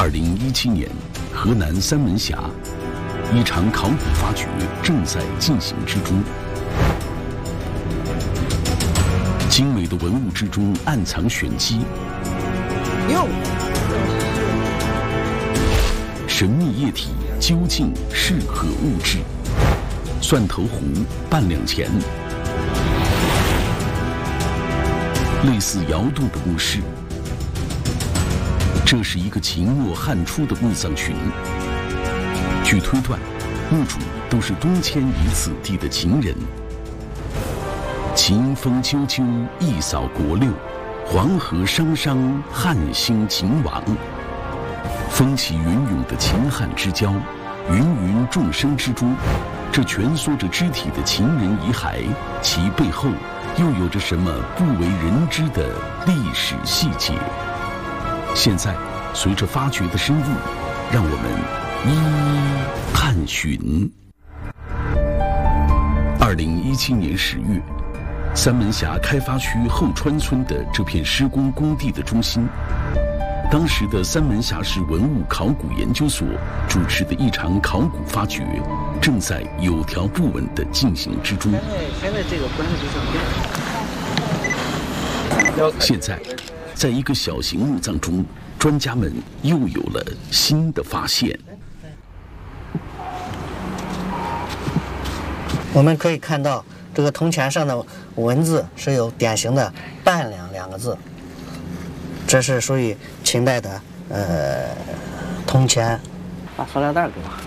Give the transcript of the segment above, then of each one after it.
2017年，河南三门峡一场考古发掘正在进行之中。精美的文物之中暗藏玄机。神秘液体究竟是何物质？蒜头壶半两钱。类似窑洞的墓室，这是一个秦末汉初的墓葬群。据推断，墓主都是东迁于此地的秦人。秦风啾啾，一扫国六；黄河汤汤，汉兴秦王。风起云涌的秦汉之交，芸芸众生之中，这蜷缩着肢体的秦人遗骸，其背后又有着什么不为人知的历史细节？现在，随着发掘的深入，让我们一一探寻。2017年10月，三门峡开发区后川村的这片施工工地的中心，当时的三门峡市文物考古研究所主持的一场考古发掘，正在有条不紊地进行之中。 现在这个棺材现在，在一个小型墓葬中，专家们又有了新的发现。 我们可以看到，这个铜钱上的文字是有典型的“半两”两个字，这是属于秦代的铜钱。 把塑料袋给我。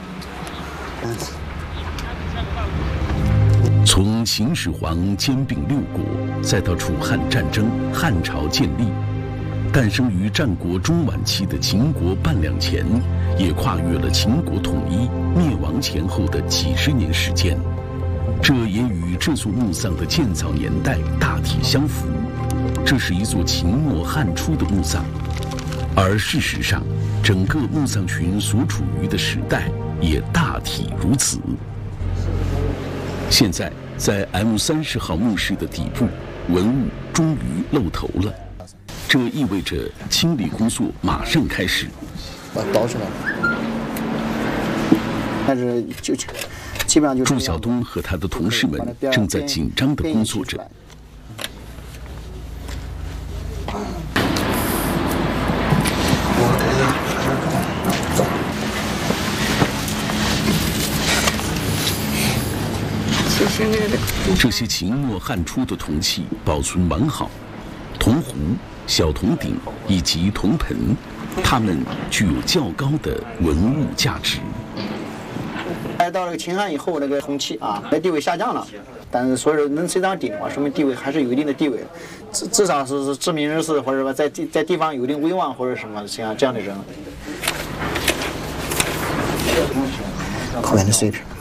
从秦始皇兼并六国，再到楚汉战争、汉朝建立，诞生于战国中晚期的秦国半两钱，也跨越了秦国统一、灭亡前后的几十年时间。这也与这座墓葬的建造年代大体相符。这是一座秦末汉初的墓葬，而事实上，整个墓葬群所处于的时代也大体如此。现在，在 M30号墓室的底部，文物终于露头了，这意味着清理工作马上开始。 把它倒出来，但是基本上就。 祝晓东和他的同事们正在紧张地工作着。这些秦末汉初的铜器保存完好，铜壶、小铜鼎以及铜盆，它们具有较高的文物价值。 到了秦汉以后，那个铜器啊，地位下降了，但是所以能随上鼎的话，说明地位还是有一定的地位，至少是知名人士或者说在地方有一定威望或者什么像这样的人。 后面的碎片。